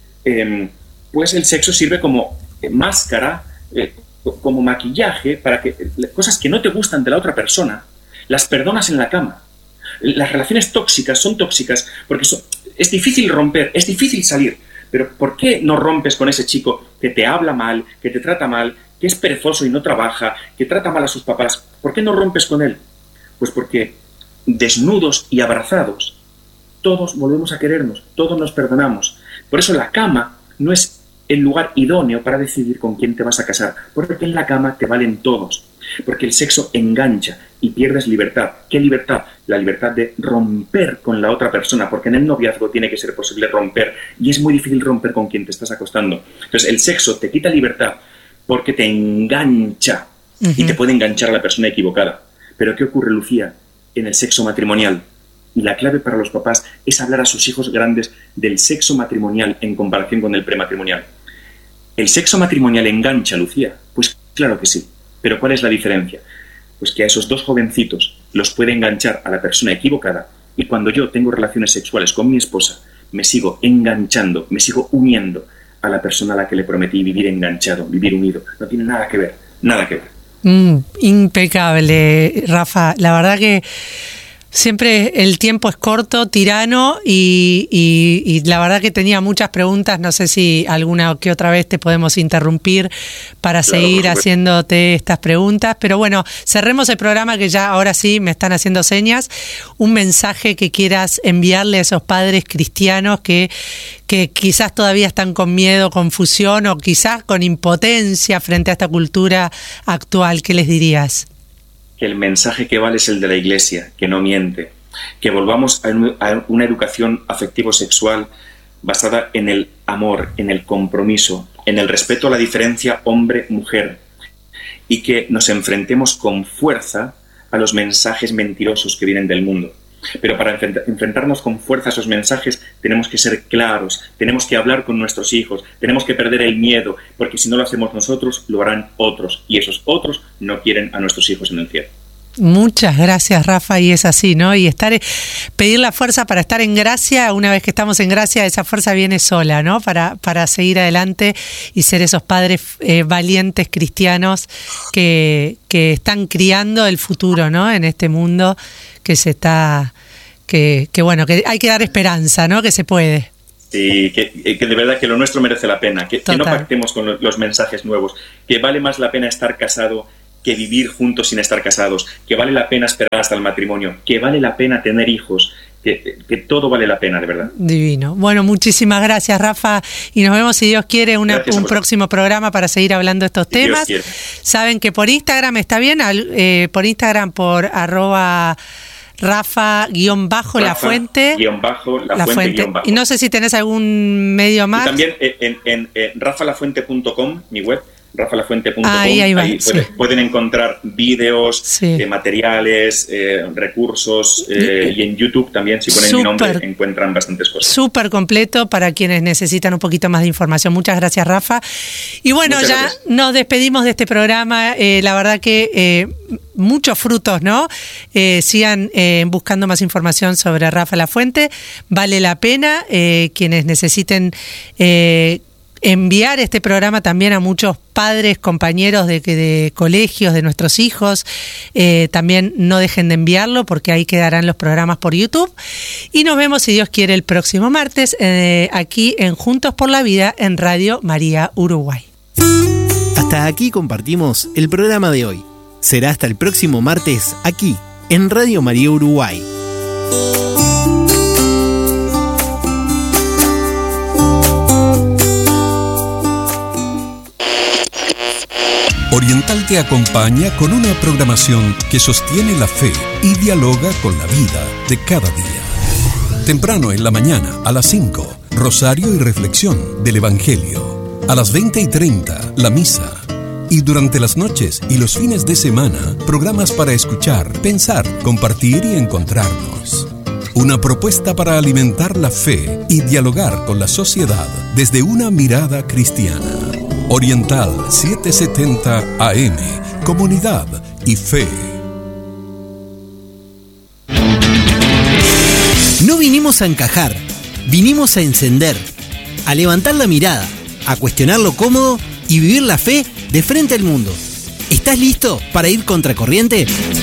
S2: pues el sexo sirve como máscara, como maquillaje, para que cosas que no te gustan de la otra persona las perdonas en la cama. Las relaciones tóxicas son tóxicas porque es difícil romper, es difícil salir. Pero ¿por qué no rompes con ese chico que te habla mal, que te trata mal, que es perezoso y no trabaja, que trata mal a sus papás? ¿Por qué no rompes con él? Pues porque desnudos y abrazados todos volvemos a querernos, todos nos perdonamos. Por eso la cama no es el lugar idóneo para decidir con quién te vas a casar, porque en la cama te valen todos. Porque el sexo engancha y pierdes libertad. ¿Qué libertad? La libertad de romper con la otra persona, porque en el noviazgo tiene que ser posible romper, y es muy difícil romper con quien te estás acostando. Entonces el sexo te quita libertad porque te engancha, y te puede enganchar a la persona equivocada. Pero ¿qué ocurre, Lucía, en el sexo matrimonial? Y la clave para los papás es hablar a sus hijos grandes del sexo matrimonial en comparación con el prematrimonial. ¿El sexo matrimonial engancha, Lucía? Pues claro que sí. ¿Pero cuál es la diferencia? Pues que a esos dos jovencitos los puede enganchar a la persona equivocada, y cuando yo tengo relaciones sexuales con mi esposa, me sigo enganchando, me sigo uniendo a la persona a la que le prometí vivir enganchado, vivir unido. No tiene nada que ver, nada que ver.
S1: Impecable, Rafa. La verdad que siempre el tiempo es corto, tirano, y la verdad que tenía muchas preguntas. No sé si alguna que otra vez te podemos interrumpir para seguir haciéndote estas preguntas. Pero bueno, cerremos el programa, que ya ahora sí me están haciendo señas. Un mensaje que quieras enviarle a esos padres cristianos que quizás todavía están con miedo, confusión o quizás con impotencia frente a esta cultura actual. ¿Qué les dirías?
S2: Que el mensaje que vale es el de la Iglesia, que no miente, que volvamos a una educación afectivo-sexual basada en el amor, en el compromiso, en el respeto a la diferencia hombre-mujer, y que nos enfrentemos con fuerza a los mensajes mentirosos que vienen del mundo. Pero para enfrentarnos con fuerza a esos mensajes tenemos que ser claros, tenemos que hablar con nuestros hijos, tenemos que perder el miedo, porque si no lo hacemos nosotros, lo harán otros, y esos otros no quieren a nuestros hijos en el cielo.
S1: Muchas gracias, Rafa, y es así, ¿no? Y pedir la fuerza para estar en gracia. Una vez que estamos en gracia, esa fuerza viene sola, ¿no? Para seguir adelante y ser esos padres valientes cristianos que están criando el futuro, ¿no? En este mundo que se está bueno, que hay que dar esperanza, ¿no? Que se puede.
S2: Sí, que de verdad que lo nuestro merece la pena, que no pactemos con los mensajes nuevos, que vale más la pena estar casado que vivir juntos sin estar casados, que vale la pena esperar hasta el matrimonio, que vale la pena tener hijos, que todo vale la pena, de verdad. Divino.
S1: Bueno, muchísimas gracias, Rafa, y nos vemos, si Dios quiere, un próximo programa para seguir hablando de estos temas. Saben que por Instagram está bien, por Instagram por @Rafa_Lafuente. Y no sé si tenés algún medio más.
S2: Y también en rafalafuente.com, mi web, rafalafuente.com,
S1: ahí
S2: pueden encontrar vídeos, materiales, recursos, y en YouTube también, si ponen mi nombre, encuentran bastantes cosas.
S1: Súper completo para quienes necesitan un poquito más de información. Muchas gracias, Rafa. Y bueno, nos despedimos de este programa. La verdad que muchos frutos, ¿no? Sigan buscando más información sobre Rafa Lafuente. Vale la pena. Quienes necesiten enviar este programa también a muchos padres, compañeros de colegios de nuestros hijos, también no dejen de enviarlo, porque ahí quedarán los programas por YouTube. Y nos vemos, si Dios quiere, el próximo martes aquí en Juntos por la Vida en Radio María Uruguay.
S3: Hasta aquí compartimos el programa de hoy. Será hasta el próximo martes aquí en Radio María Uruguay.
S4: Oriental te acompaña con una programación que sostiene la fe y dialoga con la vida de cada día. Temprano en la mañana, a las 5, rosario y reflexión del Evangelio. A las 20:30, la misa. Y durante las noches y los fines de semana, programas para escuchar, pensar, compartir y encontrarnos. Una propuesta para alimentar la fe y dialogar con la sociedad desde una mirada cristiana. Oriental 770 AM, comunidad y fe.
S3: No vinimos a encajar, vinimos a encender, a levantar la mirada, a cuestionar lo cómodo y vivir la fe de frente al mundo. ¿Estás listo para ir contracorriente?